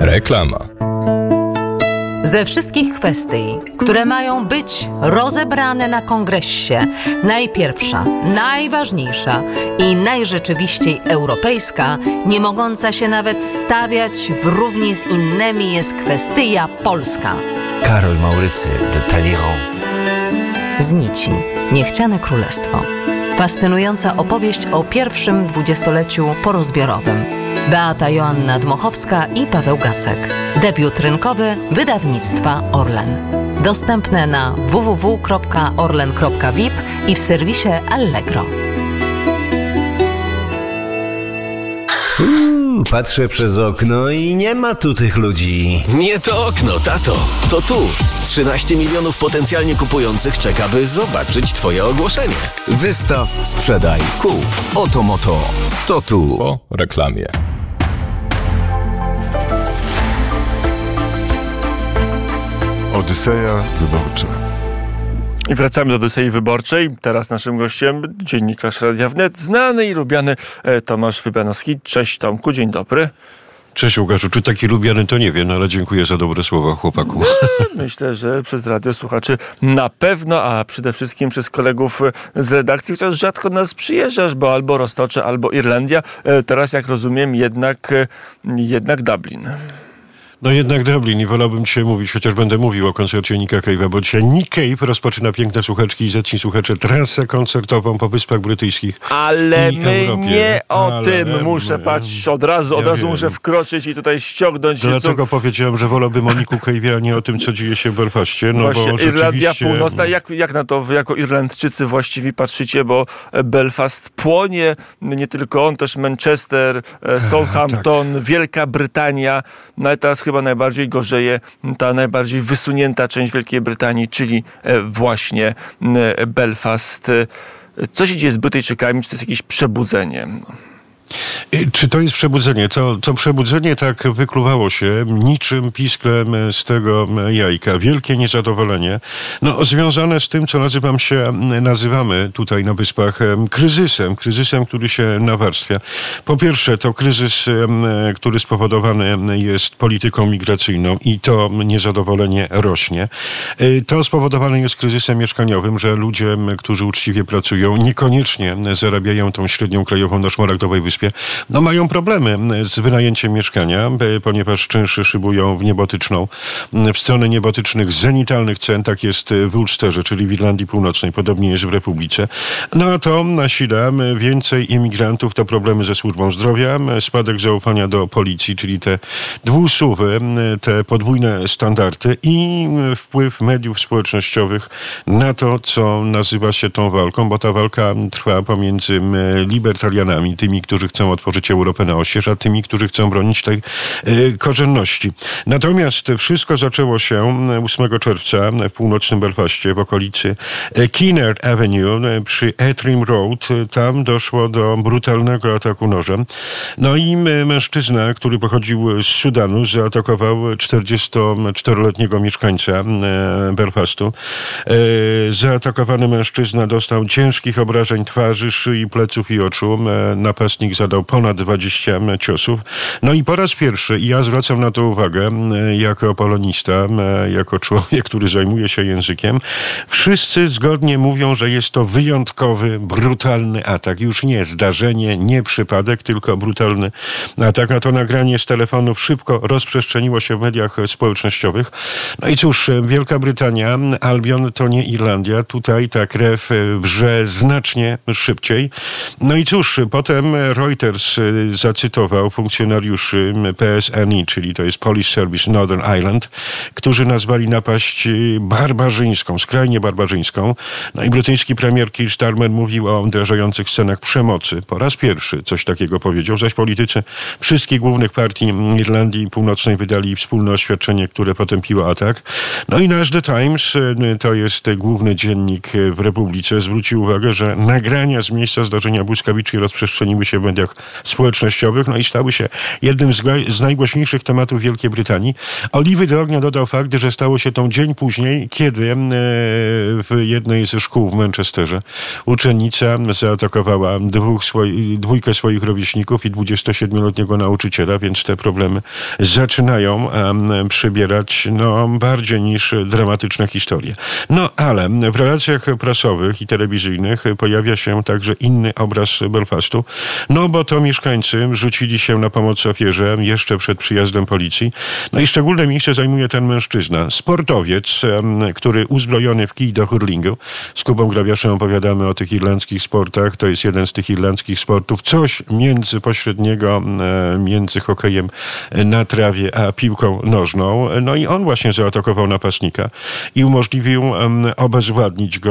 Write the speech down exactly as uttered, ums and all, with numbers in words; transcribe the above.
Reklama. Ze wszystkich kwestii, które mają być rozebrane na kongresie, najpierwsza, najważniejsza i najrzeczywiściej europejska, nie mogąca się nawet stawiać w równi z innymi, jest kwestia polska. Karol Maurycy de Talleyrand. Z nici niechciane królestwo. Fascynująca opowieść o pierwszym dwudziestoleciu porozbiorowym. Beata Joanna Dmochowska i Paweł Gacek. Debiut rynkowy wydawnictwa Orlen. Dostępne na w w w kropka orlen kropka v i p i w serwisie Allegro. Hmm, patrzę przez okno i nie ma tu tych ludzi. Nie to okno, tato. To tu. trzynaście milionów potencjalnie kupujących czeka, by zobaczyć twoje ogłoszenie. Wystaw, sprzedaj, kup. Oto moto. To tu. Po reklamie. Odyseja wyborcza. I wracamy do Odysei Wyborczej. Teraz naszym gościem dziennikarz Radia Wnet, znany i lubiany Tomasz Wybianowski. Cześć Tomku, dzień dobry. Cześć Łukaszu, czy taki lubiany to nie wiem, ale dziękuję za dobre słowa chłopaku. Myślę, że przez radio słuchaczy na pewno, a przede wszystkim przez kolegów z redakcji, chociaż rzadko nas przyjeżdżasz, bo albo Roztocze, albo Irlandia. Teraz, jak rozumiem, jednak, jednak Dublin. No jednak Dublin i wolałbym dzisiaj mówić, chociaż będę mówił o koncercie Nicka Cave'a, bo dzisiaj Nick Cave rozpoczyna, piękne słuchaczki i zetni słuchacze, trasę koncertową po Wyspach Brytyjskich. Ale i my Europie. nie o Ale tym my, muszę my, patrzeć od razu, ja od razu wiem. muszę wkroczyć i tutaj ściągnąć. Dlatego co... powiedziałem, że wolałbym o Nicku Cave'ie, a nie o tym, co dzieje się w Belfaście. No Właśnie, bo Irlandia rzeczywiście... Północna, jak, jak na to wy jako Irlandczycy właściwie patrzycie, bo Belfast płonie, nie tylko on, też Manchester, Southampton, tak. Wielka Brytania, no ale teraz chyba najbardziej gorzej żyje ta najbardziej wysunięta część Wielkiej Brytanii, czyli właśnie Belfast. Co się dzieje z Brytyjczykami? Czy to jest jakieś przebudzenie? Czy to jest przebudzenie? To, to przebudzenie tak wykluwało się niczym pisklem z tego jajka. Wielkie niezadowolenie, no, związane z tym, co nazywam się, nazywamy tutaj na Wyspach kryzysem. Kryzysem, który się nawarstwia. Po pierwsze, to kryzys, który spowodowany jest polityką migracyjną i to niezadowolenie rośnie. To spowodowane jest kryzysem mieszkaniowym, że ludzie, którzy uczciwie pracują, niekoniecznie zarabiają tą średnią krajową na Szmaragdowej Wyspie. No mają problemy z wynajęciem mieszkania, ponieważ czynsze szybują w niebotyczną, w stronę niebotycznych, zenitalnych cen. Tak jest w Ulsterze, czyli w Irlandii Północnej, podobnie jest w Republice. No a to nasila więcej imigrantów, to problemy ze służbą zdrowia, spadek zaufania do policji, czyli te dwusuwy, te podwójne standardy i wpływ mediów społecznościowych na to, co nazywa się tą walką, bo ta walka trwa pomiędzy libertarianami, tymi, którzy chcą otworzyć Europę na oścież, a tymi, którzy chcą bronić tej y, korzenności. Natomiast wszystko zaczęło się ósmego czerwca w północnym Belfaście, w okolicy Kinnaird Avenue przy Etrim Road. Tam doszło do brutalnego ataku nożem. No i mężczyzna, który pochodził z Sudanu, zaatakował czterdziestoczteroletniego mieszkańca Belfastu. Zaatakowany mężczyzna dostał ciężkich obrażeń twarzy, szyi, pleców i oczu. Napastnik zadał ponad dwadzieścia ciosów. No i po raz pierwszy, i ja zwracam na to uwagę, jako polonista, jako człowiek, który zajmuje się językiem, wszyscy zgodnie mówią, że jest to wyjątkowy, brutalny atak. Już nie zdarzenie, nie przypadek, tylko brutalny atak. A to nagranie z telefonów szybko rozprzestrzeniło się w mediach społecznościowych. No i cóż, Wielka Brytania, Albion to nie Irlandia. Tutaj ta krew wrze znacznie szybciej. No i cóż, potem Reuters zacytował funkcjonariuszy P S N I, czyli to jest Police Service Northern Ireland, którzy nazwali napaść barbarzyńską, skrajnie barbarzyńską. No i brytyjski premier Keir Starmer mówił o odrażających scenach przemocy. Po raz pierwszy coś takiego powiedział, zaś politycy wszystkich głównych partii Irlandii Północnej wydali wspólne oświadczenie, które potępiło atak. No i nasz The Times, to jest główny dziennik w Republice, zwrócił uwagę, że nagrania z miejsca zdarzenia błyskawicznie rozprzestrzeniły się w mediach mediach społecznościowych, no i stały się jednym z, z najgłośniejszych tematów Wielkiej Brytanii. Oliwy do ognia dodał fakt, że stało się to dzień później, kiedy w jednej ze szkół w Manchesterze uczennica zaatakowała dwóch swoi, dwójkę swoich rówieśników i dwudziestosiedmioletniego nauczyciela, więc te problemy zaczynają um, przybierać no, bardziej niż dramatyczne historie. No ale w relacjach prasowych i telewizyjnych pojawia się także inny obraz Belfastu, no bo to mieszkańcy rzucili się na pomoc ofierze jeszcze przed przyjazdem policji. No i szczególne miejsce zajmuje ten mężczyzna, sportowiec, um, który uzbrojony w kij do hurlingu. Z Kubą Grabiaszem opowiadamy o tych irlandzkich sportach. To jest jeden z tych irlandzkich sportów. Coś między pośredniego, e, między hokejem na trawie a piłką nożną. No i on właśnie zaatakował napastnika i umożliwił um, obezwładnić go